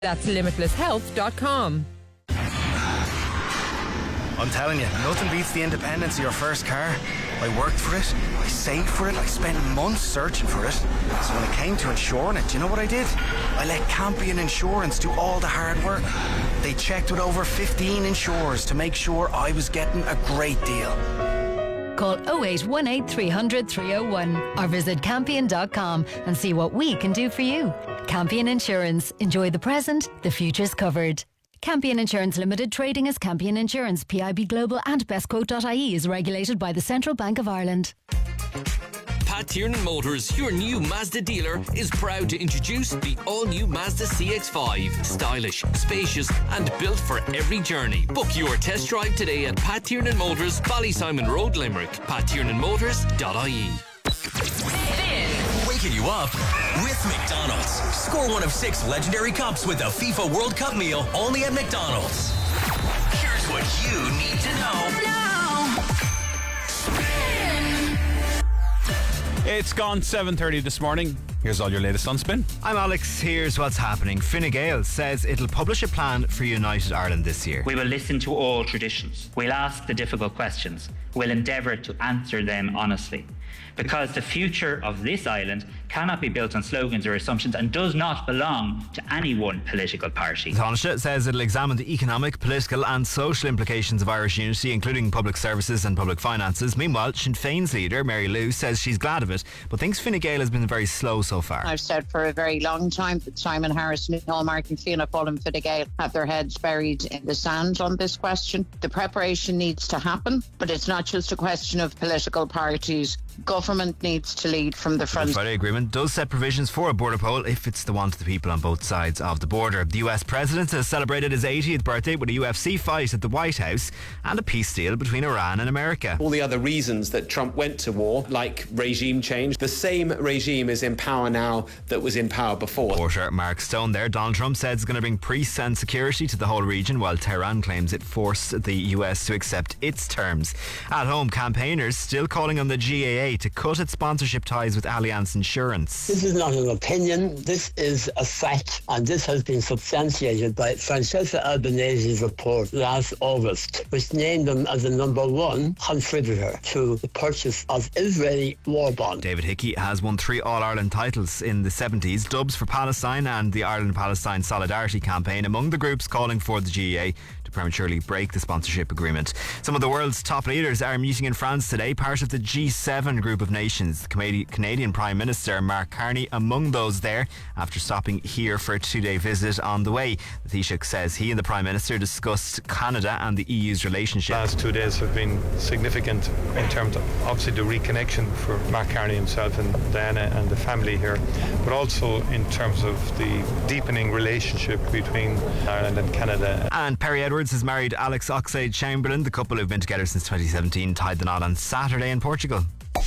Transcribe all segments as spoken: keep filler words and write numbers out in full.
That's limitless health dot com. I'm telling you, nothing beats the independence of your first car. I worked for it, I saved for it, I spent months searching for it. So when it came to insuring it, do you know what I did? I let Campion Insurance do all the hard work. They checked with over fifteen insurers to make sure I was getting a great deal. Call oh eight one eight, three hundred, three oh one or visit campion dot com and see what we can do for you. Campion Insurance. Enjoy the present, the future's covered. Campion Insurance Limited, trading as Campion Insurance, P I B Global and bestquote dot I E is regulated by the Central Bank of Ireland. Pat Tiernan Motors, your new Mazda dealer, is proud to introduce the all-new Mazda C X five. Stylish, spacious and built for every journey. Book your test drive today at Pat Tiernan Motors, Ballysimon Road, Limerick. pat tiernan motors dot I E. Waking you up with McDonald's. Score one of six legendary cups with a FIFA World Cup meal only at McDonald's. Here's what you need to know now. It's gone seven thirty this morning. Here's all your latest on Spin. I'm Alex. Here's what's happening. Fine Gael says it'll publish a plan for United Ireland this year. We will listen to all traditions. We'll ask the difficult questions. We'll endeavour to answer them honestly. Because the future of this island cannot be built on slogans or assumptions and does not belong to any one political party. Taoiseach says it'll examine the economic, political and social implications of Irish unity, including public services and public finances. Meanwhile, Sinn Féin's leader, Mary Lou, says she's glad of it, but thinks Fine Gael has been very slow so far. I've said for a very long time that Simon Harrison, Hallmark and Fianna Fáil and Fine Gael have their heads buried in the sand on this question. The preparation needs to happen, but it's not just a question of political parties. Government needs to lead from the front. The Friday Agreement does set provisions for a border poll if it's the want of the people on both sides of the border. The U S President has celebrated his eightieth birthday with a U F C fight at the White House and a peace deal between Iran and America. All the other reasons that Trump went to war, like regime change, the same regime is in power now that was in power before. Reporter Mark Stone there. Donald Trump said it's going to bring peace and security to the whole region, while Tehran claims it forced the U S to accept its terms. At home, campaigners still calling on the G A A to cut its sponsorship ties with Allianz Insurance. This is not an opinion, this is a fact, and this has been substantiated by Francesca Albanese's report last August, which named them as the number one contributor to the purchase of Israeli war bonds. David Hickey has won three All-Ireland titles in the seventies, dubs for Palestine and the Ireland-Palestine Solidarity Campaign among the groups calling for the G A A to prematurely break the sponsorship agreement. Some of the world's top leaders are meeting in France today, part of the G seven group of nations. The Canadian Prime Minister Mark Carney among those there after stopping here for a two-day visit on the way. The Taoiseach says he and the Prime Minister discussed Canada and the E U's relationship. The last two days have been significant in terms of obviously the reconnection for Mark Carney himself and Diana and the family here, but also in terms of the deepening relationship between Ireland and Canada. And Perry Edwards has married Alex Oxlade-Chamberlain. The couple who've been together since twenty seventeen tied the knot on Saturday in Portugal.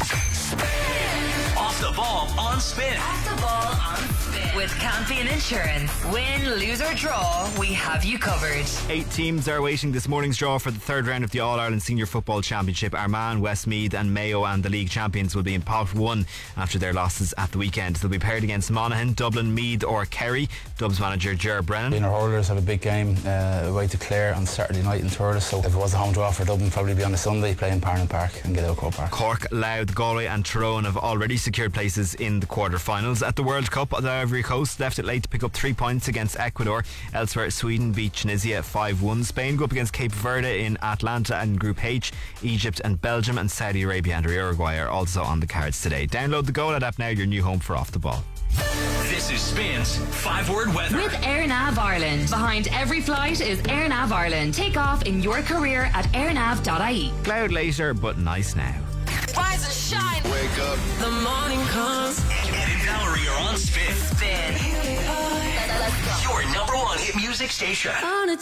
Off the ball on Spin. Off the ball on Spin. With Campion Insurance. Win, lose or draw, we have you covered. Eight teams are awaiting this morning's draw for the third round of the All-Ireland Senior Football Championship. Armagh, Westmeath and Mayo and the league champions will be in pot one after their losses at the weekend. They'll be paired against Monaghan, Dublin, Meath or Kerry. Dubs manager Ger Brennan. Our hurlers have a big game uh, away to Clare on Saturday night in Thurles, so if it was a home draw for Dublin, probably be on a Sunday playing Parnell Park and get out Croke Park. Cork, Louth, Galway and Tyrone have already secured places in the quarter-finals. At the World Cup, the Ivory Coast left it late to pick up three points against Ecuador. Elsewhere, Sweden beat Tunisia five one. Spain go up against Cape Verde in Atlanta and Group H. Egypt and Belgium and Saudi Arabia and Uruguay are also on the cards today. Download the GoLad app now, your new home for Off the Ball. This is Spin's five-word weather. With AirNav Ireland. Behind every flight is AirNav Ireland. Take off in your career at airnav dot I E. Cloud later, but nice now. Rise and shine. Wake up. The morning comes. Ed and Valerie are on Spin. Spin. Your number one hit music station. On a